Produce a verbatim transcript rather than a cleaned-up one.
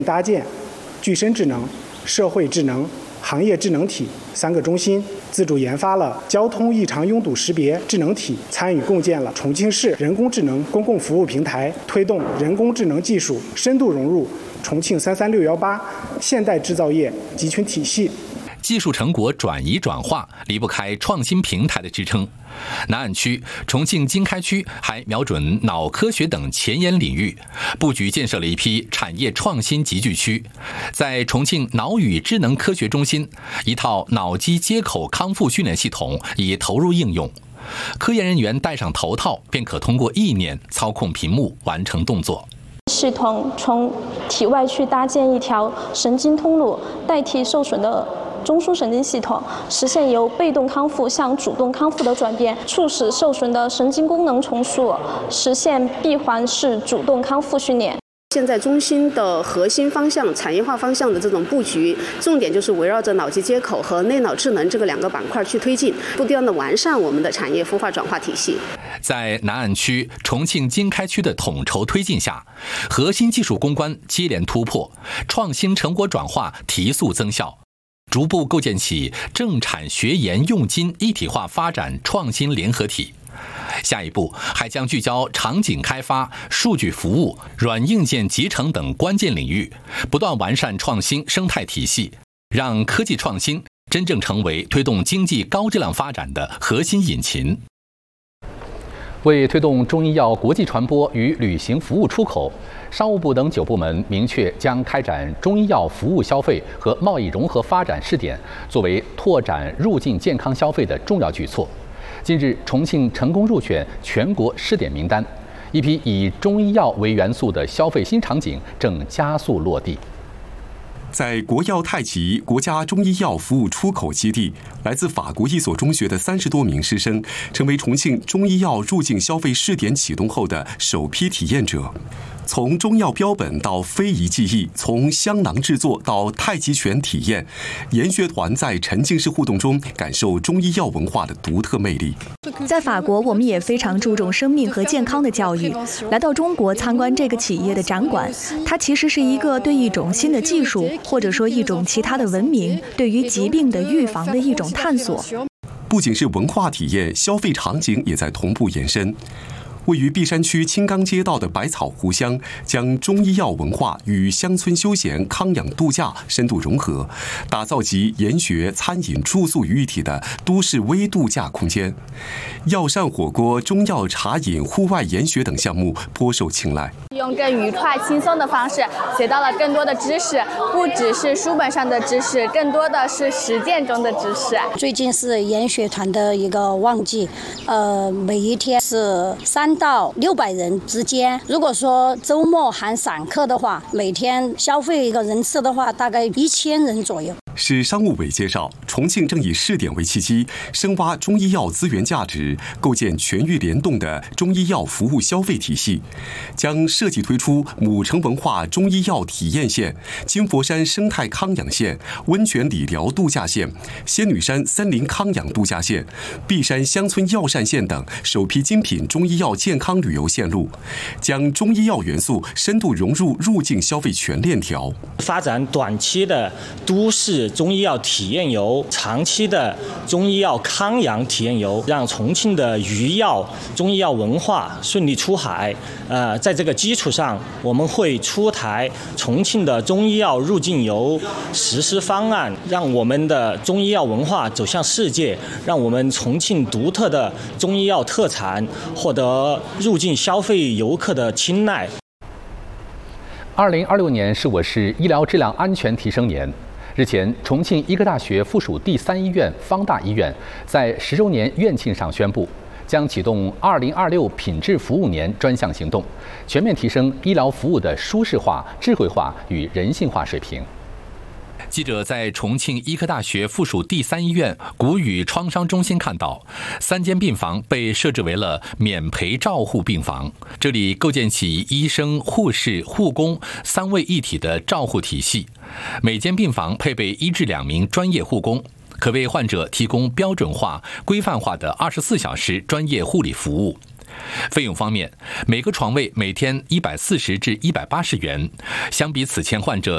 搭建具身智能、社会智能、行业智能体三个中心，自主研发了交通异常拥堵识别智能体，参与共建了重庆市人工智能公共服务平台，推动人工智能技术深度融入重庆三三六一八现代制造业集群体系。 技术成果转移转化离不开创新平台的支撑。南岸区、重庆经开区还瞄准脑科学等前沿领域，布局建设了一批产业创新集聚区。在重庆脑与智能科学中心，一套脑机接口康复训练系统已投入应用，科研人员戴上头套便可通过意念操控屏幕完成动作。 系统从体外去搭建一条神经通路，代替受损的中枢神经系统，实现由被动康复向主动康复的转变，促使受损的神经功能重塑，实现闭环式主动康复训练。 现在中心的核心方向、产业化方向的这种布局，重点就是围绕着脑机接口和内脑智能这个两个板块去推进，不断的完善我们的产业孵化转化体系。 在南岸区、重庆经开区的统筹推进下，核心技术攻关接连突破，创新成果转化提速增效，逐步构建起政产学研用金一体化发展创新联合体。下一步还将聚焦场景开发、数据服务、软硬件集成等关键领域，不断完善创新生态体系，让科技创新真正成为推动经济高质量发展的核心引擎。为推动中医药国际传播与旅行服务出口，商务部等九部门明确将开展中医药服务消费和贸易融合发展试点，作为拓展入境健康消费的重要举措。近日，重庆成功入选全国试点名单，一批以中医药为元素的消费新场景正加速落地。 在国药太极国家中医药服务出口基地，来自法国一所中学的三十多名师生，成为重庆中医药入境消费试点启动后的首批体验者。从中药标本到非遗技艺，从香囊制作到太极拳体验，研学团在沉浸式互动中感受中医药文化的独特魅力。 在法国，我们也非常注重生命和健康的教育。来到中国参观这个企业的展馆，它其实是一个对一种新的技术，或者说一种其他的文明，对于疾病的预防的一种探索。 不仅是文化体验，消费场景也在同步延伸。位于璧山区青冈街道的百草湖乡，将中医药文化与乡村休闲康养度假深度融合，打造集研学、餐饮、住宿于一体的都市微度假空间。药膳火锅、中药茶饮、户外研学等项目颇受青睐。 用更愉快、轻松的方式学到了更多的知识，不只是书本上的知识，更多的是实践中的知识。 最近是研学团的一个旺季，呃，每一天是三到六百人之间。如果说周末含散客的话，每天消费一个人次的话，大概一千人左右。 市商务委介绍，重庆正以试点为契机，深挖中医药资源价值，构建全域联动的中医药服务消费体系，将设计推出母城文化中医药体验线、金佛山生态康养线、温泉理疗度假线、仙女山森林康养度假线、璧山乡村药膳线等首批精品中医药健康旅游线路，将中医药元素深度融入入境消费全链条， 发展短期的都市中医药体验游，长期的中医药康养体验游，让重庆的余药中医药文化顺利出海。呃，在这个基础上，我们会出台重庆的中医药入境游实施方案，让我们的中医药文化走向世界，让我们重庆独特的中医药特产获得入境消费游客的青睐。 二零二六年是我市医疗质量安全提升年。日前，重庆医科大学附属第三医院方大医院在十周年院庆上宣布，将启动二零二六品质服务年专项行动，全面提升医疗服务的舒适化、智慧化与人性化水平。记者在重庆医科大学附属第三医院骨与创伤中心看到，三间病房被设置为了免陪照护病房，这里构建起医生、护士、护工三位一体的照护体系，每间病房配备一至两名专业护工，可为患者提供标准化、规范化的二十四小时专业护理服务。费用方面，每个床位每天一百四十至一百八十元，相比此前患者